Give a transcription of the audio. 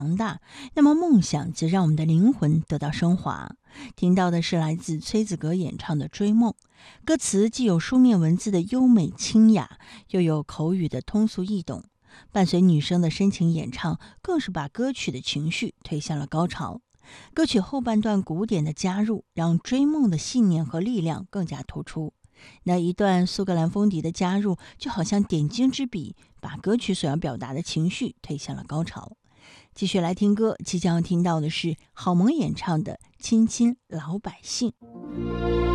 大，那么梦想则让我们的灵魂得到升华。听到的是来自崔子格演唱的《追梦》，歌词既有书面文字的优美清雅，又有口语的通俗易懂，伴随女生的深情演唱，更是把歌曲的情绪推向了高潮。歌曲后半段鼓点的加入，让追梦的信念和力量更加突出。那一段苏格兰风笛的加入，就好像点睛之笔，把歌曲所要表达的情绪推向了高潮。继续来听歌，即将要听到的是郝萌演唱的《亲亲老百姓》。